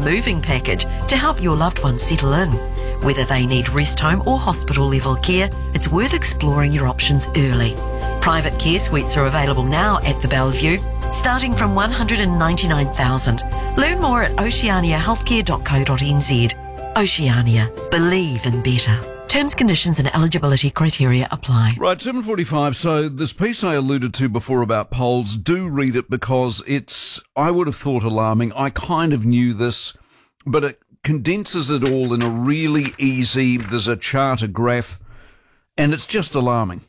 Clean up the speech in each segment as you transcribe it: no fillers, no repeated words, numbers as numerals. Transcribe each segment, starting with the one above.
moving package to help your loved ones settle in. Whether they need rest home or hospital level care, it's worth exploring your options early. Private care suites are available now at the Bellevue, starting from $199,000. Learn more at oceaniahealthcare.co.nz. Oceania. Believe in better. Terms, conditions and eligibility criteria apply. Right, 7:45. So this piece I alluded to before about polls, do read it because it's, I would have thought, alarming. I kind of knew this, but it condenses it all in a really easy, there's a chart, a graph, and it's just alarming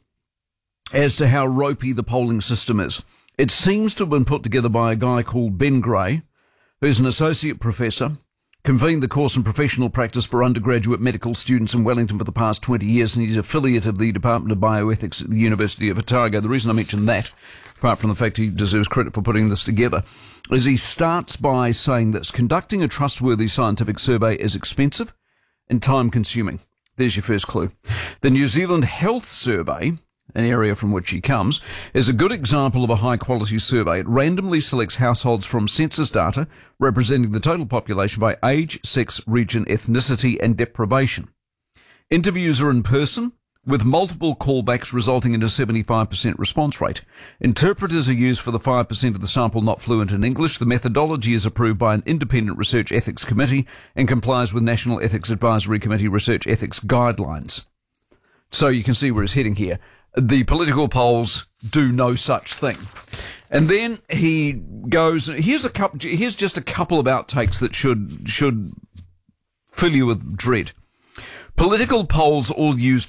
as to how ropey the polling system is. It seems to have been put together by a guy called Ben Gray, who's an associate professor, convened the course in professional practice for undergraduate medical students in Wellington for the past 20 years, and he's affiliate of the Department of Bioethics at the University of Otago. The reason I mention that, apart from the fact he deserves credit for putting this together, is he starts by saying this: conducting a trustworthy scientific survey is expensive and time-consuming. There's your first clue. The New Zealand Health Survey, an area from which he comes, is a good example of a high-quality survey. It randomly selects households from census data representing the total population by age, sex, region, ethnicity and deprivation. Interviews are in person, with multiple callbacks resulting in a 75% response rate. Interpreters are used for the 5% of the sample not fluent in English. The methodology is approved by an independent research ethics committee and complies with National Ethics Advisory Committee research ethics guidelines. So you can see where he's heading here. The political polls do no such thing. And then he goes, here's just a couple of outtakes that should fill you with dread. Political polls all use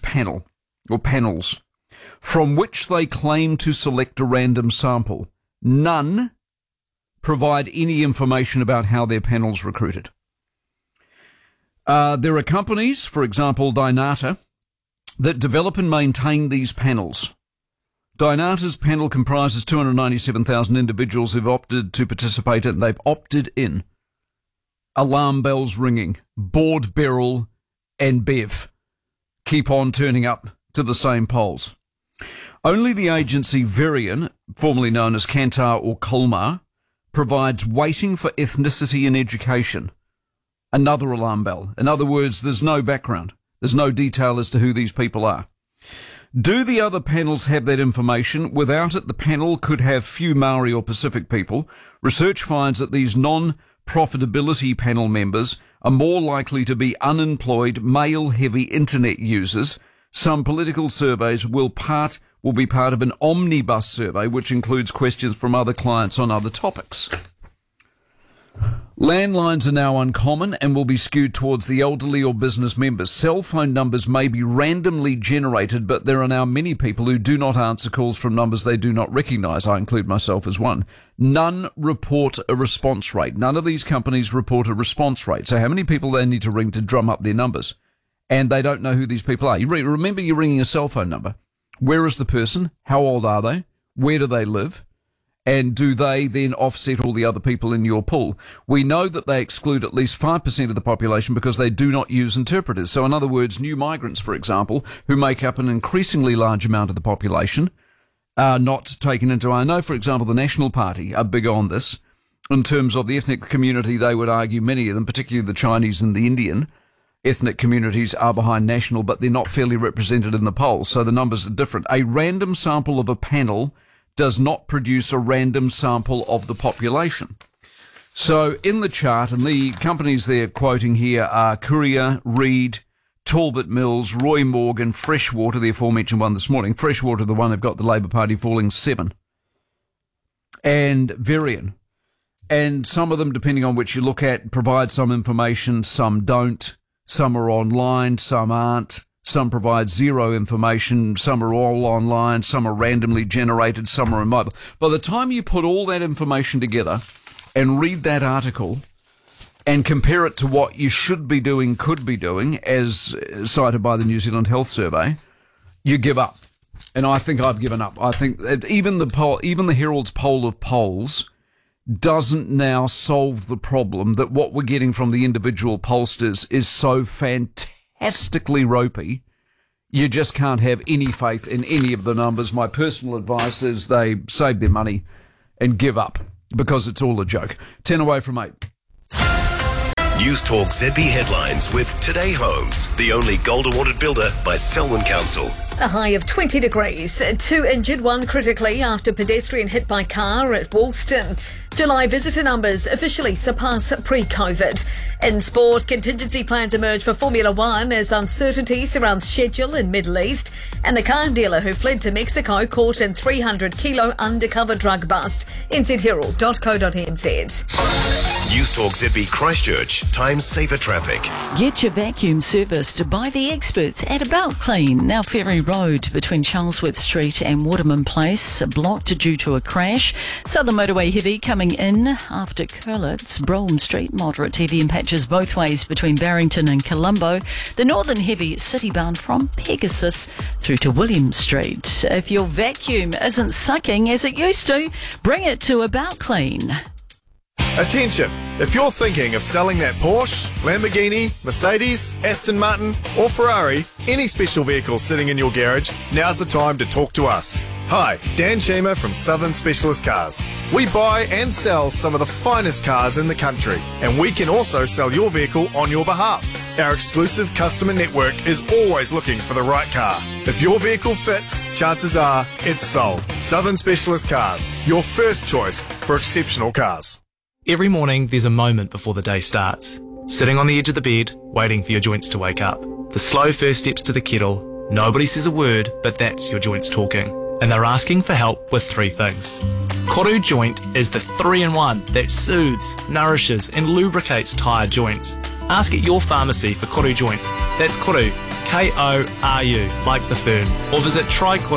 panels, from which they claim to select a random sample. None provide any information about how their panels recruited. There are companies, for example, Dynata, that develop and maintain these panels. Dynata's panel comprises 297,000 individuals who've opted to participate, and they've opted in. Alarm bells ringing. Board, Beryl and Bev keep on turning up to the same polls. Only the agency Varian, formerly known as Kantar or Colmar, provides weighting for ethnicity and education. Another alarm bell. In other words, there's no background. There's no detail as to who these people are. Do the other panels have that information? Without it, the panel could have few Maori or Pacific people. Research finds that these non-profitability panel members are more likely to be unemployed, male-heavy internet users. Some political surveys will be part of an omnibus survey, which includes questions from other clients on other topics. Landlines are now uncommon and will be skewed towards the elderly or business members. Cell phone numbers may be randomly generated, but there are now many people who do not answer calls from numbers they do not recognise. I include myself as one. None report a response rate. None of these companies report a response rate. So how many people they need to ring to drum up their numbers? And they don't know who these people are. Remember, you're ringing a cell phone number. Where is the person? How old are they? Where do they live? And do they then offset all the other people in your pool? We know that they exclude at least 5% of the population because they do not use interpreters. So in other words, new migrants, for example, who make up an increasingly large amount of the population, are not taken into. I know, for example, the National Party are big on this. In terms of the ethnic community, they would argue many of them, particularly the Chinese and the Indian ethnic communities, are behind National, but they're not fairly represented in the polls. So the numbers are different. A random sample of a panel does not produce a random sample of the population. So in the chart, and the companies they're quoting here are Courier, Reed, Talbot Mills, Roy Morgan, Freshwater, the aforementioned one this morning. Freshwater, the one they've got the Labour Party falling 7. And Varian. And some of them, depending on which you look at, provide some information, some don't. Some are online, some aren't. Some provide zero information, some are all online, some are randomly generated, some are remote. By the time you put all that information together and read that article and compare it to what you should be doing, could be doing, as cited by the New Zealand Health Survey, you give up. And I think I've given up. I think that even the Herald's poll of polls doesn't now solve the problem that what we're getting from the individual pollsters is so fantastically ropey, you just can't have any faith in any of the numbers. My personal advice is they save their money and give up, because it's all a joke. 10 away from 8. News Talk ZB headlines with Today Homes, the only gold awarded builder by Selwyn Council. A high of 20 degrees. 2 injured, 1 critically after pedestrian hit by car at Woolston. July visitor numbers officially surpass pre-COVID. In sport, contingency plans emerge for Formula One as uncertainty surrounds schedule in Middle East. And the car dealer who fled to Mexico caught in 300-kilo undercover drug bust. nzherald.co.nz. News Talk ZB Christchurch, times safer traffic. Get your vacuum serviced by the experts at About Clean. Now Ferry Road between Charlesworth Street and Waterman Place blocked due to a crash. Southern Motorway heavy coming in after Curlitz. Brougham Street moderate heavy in patches both ways between Barrington and Colombo. The Northern heavy city-bound from Pegasus through to William Street. If your vacuum isn't sucking as it used to, bring it to About Clean. Attention! If you're thinking of selling that Porsche, Lamborghini, Mercedes, Aston Martin or Ferrari, any special vehicle sitting in your garage, now's the time to talk to us. Hi, Dan Chima from Southern Specialist Cars. We buy and sell some of the finest cars in the country, and we can also sell your vehicle on your behalf. Our exclusive customer network is always looking for the right car. If your vehicle fits, chances are it's sold. Southern Specialist Cars, your first choice for exceptional cars. Every morning, there's a moment before the day starts. Sitting on the edge of the bed, waiting for your joints to wake up. The slow first steps to the kettle. Nobody says a word, but that's your joints talking. And they're asking for help with 3 things. Koru Joint is the 3-in-1 that soothes, nourishes and lubricates tired joints. Ask at your pharmacy for Koru Joint. That's Koru, K-O-R-U, like the fern. Or visit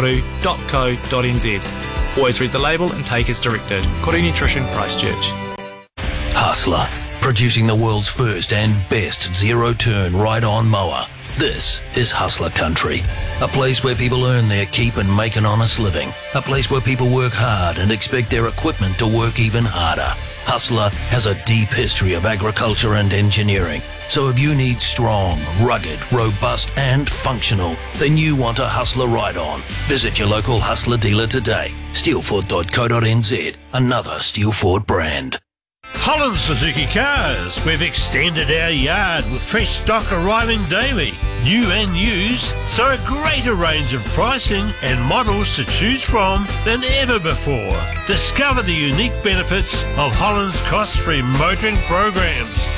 trykoru.co.nz. Always read the label and take as directed. Koru Nutrition, Christchurch. Hustler, producing the world's first and best zero-turn ride-on mower. This is Hustler Country, a place where people earn their keep and make an honest living, a place where people work hard and expect their equipment to work even harder. Hustler has a deep history of agriculture and engineering, so if you need strong, rugged, robust and functional, then you want a Hustler ride-on. Visit your local Hustler dealer today. Steelford.co.nz, another Steel Ford brand. Holland Suzuki Cars. We've extended our yard with fresh stock arriving daily. New and used, so a greater range of pricing and models to choose from than ever before. Discover the unique benefits of Holland's cost-free motoring programs.